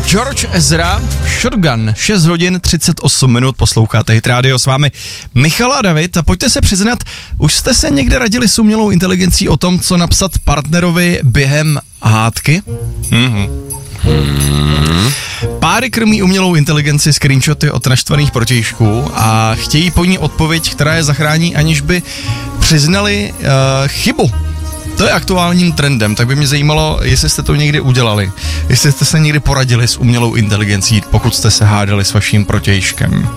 George Ezra, Shotgun, 6 hodin 38 minut, posloucháte Hit Radio, s vámi Michal a David. A pojďte se přiznat, už jste se někde radili s umělou inteligencí o tom, co napsat partnerovi během hádky? Páry krmí umělou inteligenci screenshoty od naštvaných protějšků a chtějí po ní odpověď, která je zachrání, aniž by přiznali chybu. To je aktuálním trendem, tak by mě zajímalo, jestli jste to někdy udělali, jestli jste se někdy poradili s umělou inteligencí, pokud jste se hádali s vaším protějškem.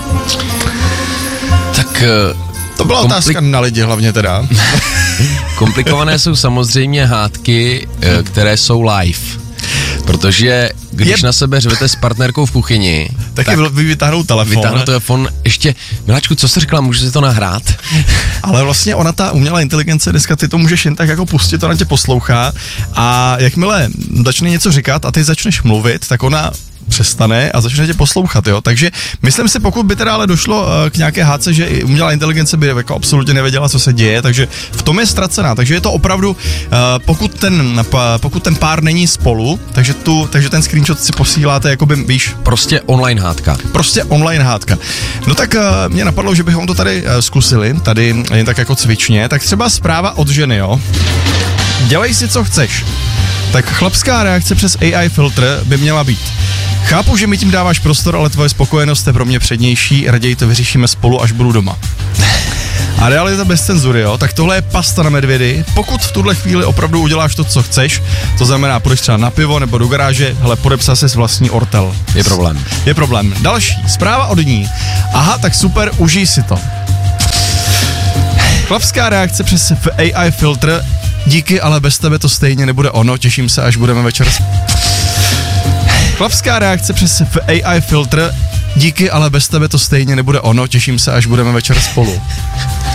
Tak to byla otázka na lidi hlavně teda. Komplikované jsou samozřejmě hádky, které jsou live. Protože když na sebe řvete s partnerkou v kuchyni, tak vytáhnou telefon. Ještě, miláčku, co jsi řekla, můžu si to nahrát? Ale vlastně ona, ta umělá inteligence, dneska ty to můžeš jen tak jako pustit, ona tě poslouchá a jakmile začne něco říkat a ty začneš mluvit, tak ona přestane a začne tě poslouchat, jo. Takže myslím si, pokud by teda ale došlo k nějaké hádce, že umělá inteligence by jako absolutně nevěděla, co se děje, takže v tom je ztracená. Takže je to opravdu, pokud ten pár není spolu, takže ten screenshot si posíláte, jakoby, víš. Prostě online hádka. No tak mě napadlo, že bychom to tady zkusili, tady jen tak jako cvičně, tak třeba zpráva od ženy, jo. Dělej si, co chceš. Tak chlapská reakce přes AI filtr by měla být: chápu, že mi tím dáváš prostor, ale tvoje spokojenost je pro mě přednější, raději to vyřešíme spolu, až budu doma. A realita bez cenzury, jo, tak tohle je pasta na medvědy. Pokud v tuhle chvíli opravdu uděláš to, co chceš, to znamená, půjdeš třeba na pivo nebo do garáže, hele, podepsal ses vlastní ortel. Je problém. Další, zpráva od ní. Aha, tak super, užij si to. Chlapská reakce přes AI filtr: díky, ale bez tebe to stejně nebude ono, těším se, až budeme večer. Chlapská reakce přes AI filtr: díky, ale bez tebe to stejně nebude ono, těším se, až budeme večer spolu.